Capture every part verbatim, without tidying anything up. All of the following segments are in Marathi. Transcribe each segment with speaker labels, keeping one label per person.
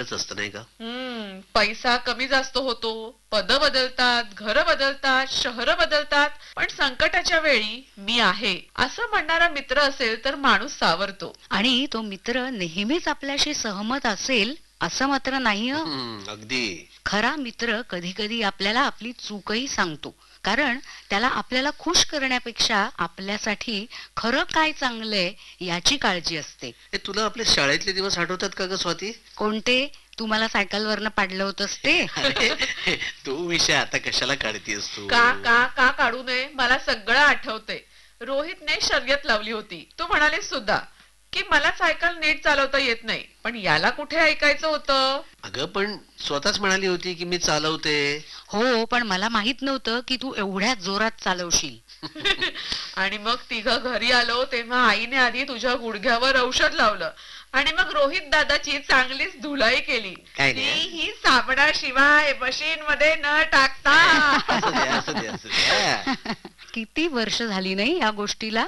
Speaker 1: सारखंच असतं नाही का?
Speaker 2: हम्म पैसा कमी जास्त होतो, पद बदलतात, घर बदलतात, शहर बदलतात, पण संकटाच्या वेळी मी आहे असं म्हणणारा मित्र असेल तर माणूस सावरतो.
Speaker 3: आणि तो मित्र नेहमीच आपल्याशी सहमत असेल असं मात्र नाही हं.
Speaker 1: हम्म, अगदी.
Speaker 3: खरा मित्र कधी कधी आपल्याला आपली चूकही सांगतो, कारण त्याला आपल्याला खुश करण्यापेक्षा आपल्यासाठी खरं काय चांगलंय याची काळजी असते.
Speaker 1: हे तुला आपले शाळेतले दिवस आठवतात का ग स्वाती?
Speaker 3: कोणते? तू मला सायकलवरनं पाडलं होतंस ते?
Speaker 1: अरे, तो विषय आता कशाला काढतीयस तू?
Speaker 2: का का का काढू नये, मला सगळं आठवते. रोहितने शर्यत लावली होती, तू म्हणालीस सुद्धा की मला सायकल नीट चालवता येत नाही, पण याला कुठे ऐकायचं होतं.
Speaker 1: अगं पण स्वतःच म्हणाली होती की मी चालवते.
Speaker 3: हो, पण मला माहित नव्हतं की तू एवढ्या जोरात चालवशील.
Speaker 2: आणि मग तिघं घरी आलो तेव्हा आईने आधी तुझ्या गुडघ्यावर औषध लावलं आणि मग रोहित दादाची चांगलीच धुलाई केली.
Speaker 1: काय
Speaker 2: ती
Speaker 1: नाही.
Speaker 2: ही साबणाशिवाय मशीन मध्ये न टाकता.
Speaker 1: असू दे असू दे असू दे.
Speaker 3: किती वर्ष झाली नाही या गोष्टीला?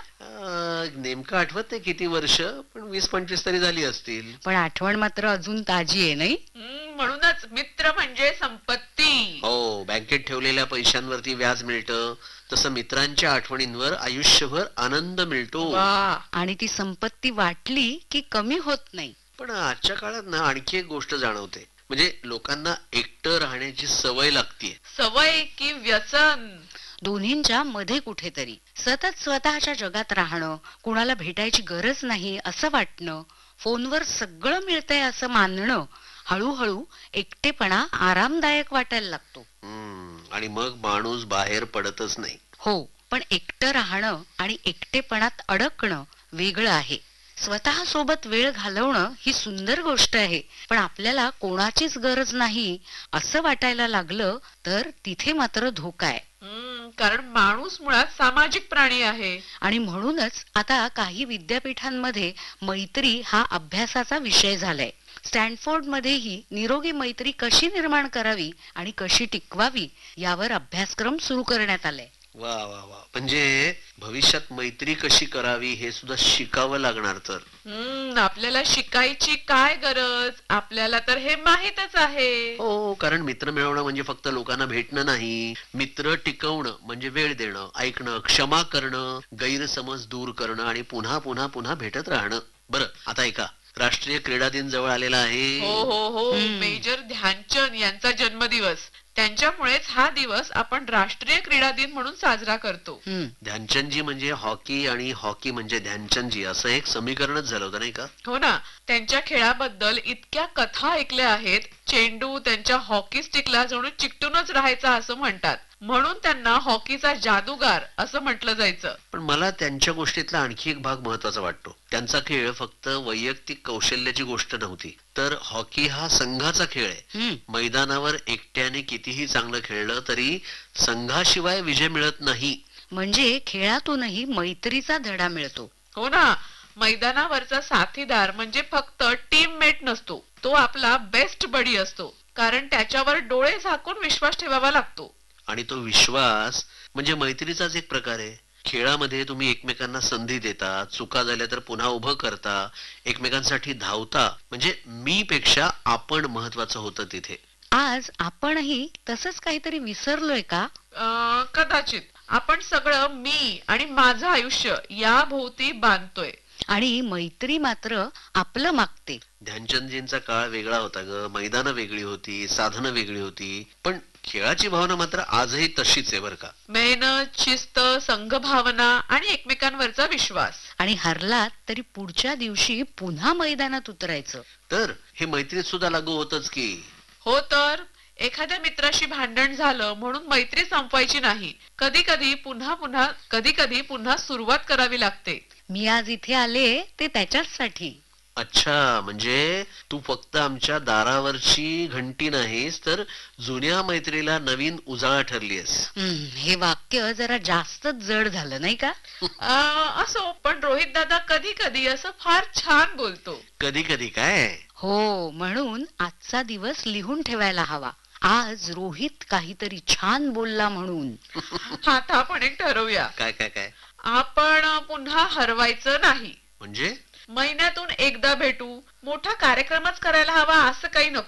Speaker 1: अं, नेमकं आठवत नाही किती वर्ष, पण वीस पंचवीस तरी झाली असतील.
Speaker 3: पण आठवण मात्र अजून ताजी आहे नाही?
Speaker 2: हम्म, म्हणूनच मित्र म्हणजे संपत्ती.
Speaker 1: हो, बँकेत ठेवलेल्या पैशांवरती व्याज मिळतं, तसं मित्रांच्या आठवणींवर आयुष्यभर आनंद मिळतो.
Speaker 2: वा.
Speaker 3: आणि ती संपत्ती वाटली की कमी होत नाही.
Speaker 1: पण आजच्या काळात ना आणखी एक गोष्ट जाणवते, म्हणजे लोकांना एकटं राहण्याची सवय लागतीये.
Speaker 2: सवय की व्यसन?
Speaker 3: दोन्हींच्या मध्ये कुठेतरी सतत स्वतःच्या जगात राहणं, कुणाला भेटायची गरज नाही असं वाटणं, फोनवर सगळं मिळतंय असं मानणं, हळूहळू एकटेपणा आरामदायक वाटायला लागतो.
Speaker 1: हम्म, आणि मग माणूस बाहेर पडतच नाही.
Speaker 3: हो, पण एकटं राहणं आणि एकटेपणात अडकणं वेगळं आहे. स्वतः सोबत वेळ घालवणं ही सुंदर गोष्ट आहे, पण आपल्याला कोणाचीच गरज नाही असं वाटायला लागलं तर तिथे मात्र धोका आहे.
Speaker 2: हम्म, कारण माणूस मुळात सामाजिक प्राणी आहे.
Speaker 3: आणि म्हणूनच आता काही विद्यापीठांमध्ये मैत्री हा अभ्यासाचा विषय झालाय. स्टॅनफोर्ड मध्येही निरोगी मैत्री कशी निर्माण करावी आणि कशी टिकवावी यावर अभ्यासक्रम सुरू करण्यात आलाय.
Speaker 1: वा वा वा, म्हणजे भविष्यात मैत्री कशी करावी हे सुद्धा शिकावं लागणार तर.
Speaker 2: हम्म, आपल्याला शिकायची काय गरज, आपल्याला तर हे माहीतच आहे.
Speaker 1: हो, कारण मित्र मिळवणं म्हणजे फक्त लोकांना भेटणं नाही, मित्र टिकवणं म्हणजे वेळ देणं, ऐकणं, क्षमा करणं, गैरसमज दूर करणं आणि पुन्हा पुन्हा पुन्हा भेटत राहणं. बरं, आता ऐका, राष्ट्रीय क्रीडा दिन जवळ आलेला आहे.
Speaker 2: हो हो हो,
Speaker 3: हम्म.
Speaker 2: मेजर ध्यानचंद यांचा जन्मदिवस. त्यांच्यामुळेच हा दिवस आपण राष्ट्रीय क्रीडा दिन म्हणून साजरा करतो.
Speaker 3: हम्म.
Speaker 1: ध्यानचंदजी म्हणजे हॉकी आणि हॉकी म्हणजे ध्यानचंदजी असं एक समीकरणच झालं होतं नाही का?
Speaker 2: हो ना, त्यांच्या खेळाबद्दल इतक्या कथा ऐकल्या आहेत. चेंडू त्यांच्या हॉकी स्टिकला जणू चिकटूनच राहायचा असं म्हणतात, म्हणून त्यांना हॉकीचा जादूगार असं म्हटलं जायचं.
Speaker 1: पण मला त्यांच्या गोष्टीतला आणखी एक भाग महत्वाचा वाटतो. त्यांचा खेळ फक्त वैयक्तिक कौशल्याची गोष्ट नव्हती, तर हॉकी हा संघाचा खेळ आहे.
Speaker 3: हम्म.
Speaker 1: मैदानावर एकट्याने कितीही चांगलं खेळलं तरी संघाशिवाय विजय मिळत नाही.
Speaker 3: म्हणजे खेळातूनही मैत्रीचा धडा मिळतो.
Speaker 2: हो ना, मैदानावरचा साथीदार म्हणजे फक्त टीममेट नसतो, तो आपला बेस्ट बडी असतो, कारण त्याच्यावर डोळे झाकून विश्वास ठेवावा लागतो.
Speaker 1: आणि तो विश्वास म्हणजे मैत्रीचाच एक प्रकार आहे. खेळामध्ये तुम्ही एकमेकांना संधी देता, चुका झाल्या तर पुन्हा उभं करता, एकमेकांसाठी धावता, म्हणजे मी पेक्षा आपण महत्वाचं होतं तिथे.
Speaker 3: आज आपणही तसंच काहीतरी विसरलोय का?
Speaker 2: अं, कदाचित आपण सगळं मी आणि माझं आयुष्य या भोवती बांधतोय.
Speaker 3: आणि मैत्री मात्र आपलं मागते.
Speaker 1: ध्यानचंदजींचा काळ वेगळा होता ग, मैदानं वेगळी होती, साधनं वेगळी होती, पण खेळाची भावना मात्र आजही तशीच आहे बर का.
Speaker 2: मेहनत, शिस्त, संघभावना आणि एकमेकांवरचा विश्वास.
Speaker 3: आणि हरलात तरी पुढच्या दिवशी पुन्हा मैदानात उतरायचं.
Speaker 1: तर हे मैत्रीत सुद्धा लागू होतच की.
Speaker 2: हो तर, एखाद्या मित्राशी भांडण झालं म्हणून मैत्री संपवायची नाही. कधी कधी पुन्हा पुन्हा कधी कधी पुन्हा सुरुवात करावी लागते.
Speaker 3: मी आज इथे आले ते त्याच्याचसाठी.
Speaker 1: अच्छा, म्हणजे तू फक्त आमच्या दारावरची घंटी नाहीस, तर जुन्या मैत्रीला नवीन उजाळा ठरलीयस.
Speaker 3: हम्म, हे वाक्य जरा जास्तच जड झालं नाही का?
Speaker 2: अं, असो, पण रोहित दादा कधी कधी असं फार छान बोलतो.
Speaker 1: कधी कधी काय?
Speaker 3: हो, म्हणून आजचा दिवस लिहून ठेवायला हवा. आज रोहित काहीतरी छान बोलला म्हणून.
Speaker 2: आता आपण एक ठरवूया,
Speaker 1: काय काय काय
Speaker 2: आपण पुन्हा हरवायचं नाही.
Speaker 1: म्हणजे?
Speaker 2: महिन्यातून एकदा भेटू, मोठा कार्यक्रमच करायला हवा असं काही नको.